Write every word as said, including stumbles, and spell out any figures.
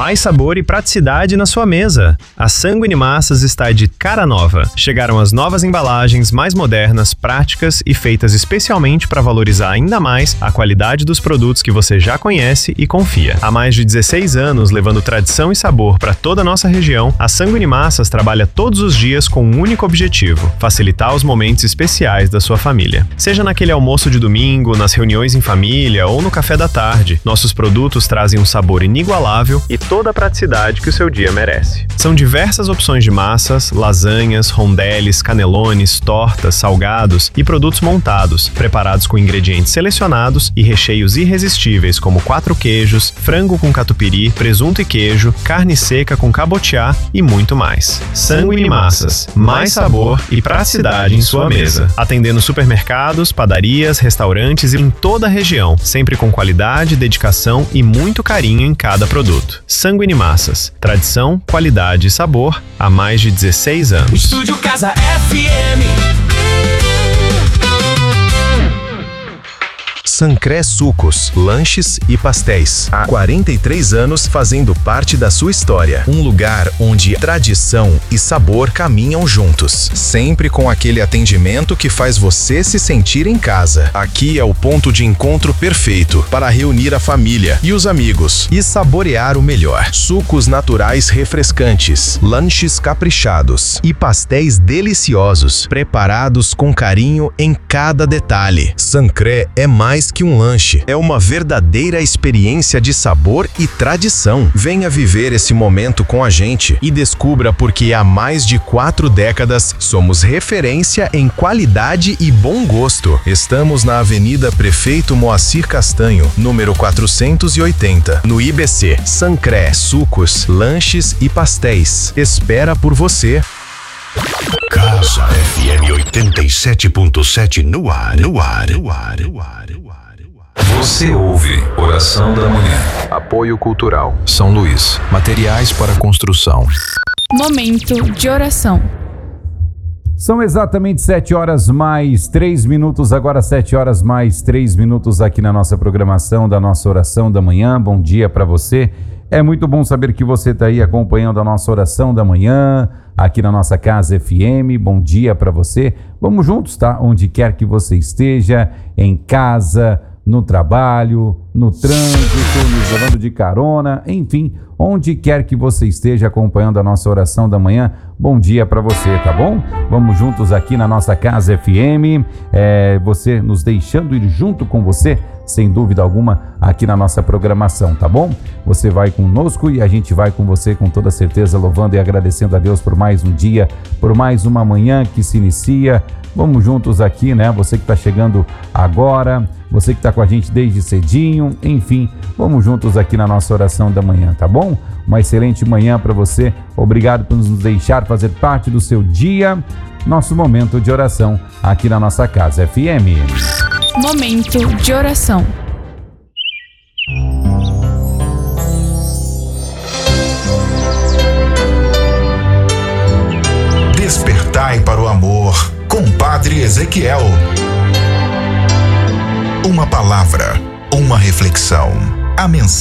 Mais sabor e praticidade na sua mesa. A Sanguine Massas está de cara nova. Chegaram as novas embalagens mais modernas, práticas e feitas especialmente para valorizar ainda mais a qualidade dos produtos que você já conhece e confia. Há mais de dezesseis anos, levando tradição e sabor para toda a nossa região, a Sanguine Massas trabalha todos os dias com um único objetivo: facilitar os momentos especiais da sua família. Seja naquele almoço de domingo, nas reuniões em família ou no café da tarde, nossos produtos trazem um sabor inigualável e toda a praticidade que o seu dia merece. São diversas opções de massas, lasanhas, rondeles, canelones, tortas, salgados e produtos montados, preparados com ingredientes selecionados e recheios irresistíveis como quatro queijos, frango com catupiry, presunto e queijo, carne seca com cabotiá e muito mais. Sanguine Massas, mais sabor e praticidade em sua mesa. Atendendo supermercados, padarias, restaurantes e em toda a região, sempre com qualidade, dedicação e muito carinho em cada produto. Sanguine Massas, tradição, qualidade e sabor há mais de dezesseis anos. Estúdio Casa F M. Sancré Sucos, lanches e pastéis. Há quarenta e três anos fazendo parte da sua história. Um lugar onde tradição e sabor caminham juntos. Sempre com aquele atendimento que faz você se sentir em casa. Aqui é o ponto de encontro perfeito para reunir a família e os amigos e saborear o melhor. Sucos naturais refrescantes, lanches caprichados e pastéis deliciosos, preparados com carinho em cada detalhe. Sancré é mais que um lanche, é uma verdadeira experiência de sabor e tradição. Venha viver esse momento com a gente e descubra porque há mais de quatro décadas somos referência em qualidade e bom gosto. Estamos na Avenida Prefeito Moacir Castanho, número quatrocentos e oitenta, no I B C. Sancré Sucos, lanches e pastéis. Espera por você. Casa F M oitenta e sete ponto sete no ar, no ar, no ar, no ar. Você ouve Oração da Manhã. Apoio Cultural São Luís, materiais para construção. Momento de oração. São exatamente sete horas mais três minutos, agora sete horas mais três minutos aqui na nossa programação da nossa Oração da Manhã. Bom dia para você. É muito bom saber que você está aí acompanhando a nossa Oração da Manhã, aqui na nossa Casa F M. Bom dia para você. Vamos juntos, tá? Onde quer que você esteja, em casa, no trabalho, no trânsito, nos levando de carona, enfim, onde quer que você esteja acompanhando a nossa Oração da Manhã, bom dia para você, tá bom? Vamos juntos aqui na nossa Casa F M, é, você nos deixando ir junto com você, sem dúvida alguma, aqui na nossa programação, tá bom? Você vai conosco e a gente vai com você com toda certeza, louvando e agradecendo a Deus por mais um dia, por mais uma manhã que se inicia. Vamos juntos aqui, né? Você que está chegando agora, você que está com a gente desde cedinho, enfim, vamos juntos aqui na nossa Oração da Manhã, tá bom? Uma excelente manhã para você. Obrigado por nos deixar fazer parte do seu dia. Nosso momento de oração aqui na nossa Casa F M. Momento de oração. Despertai para o amor com Padre Ezequiel. Uma palavra, uma reflexão. A mensagem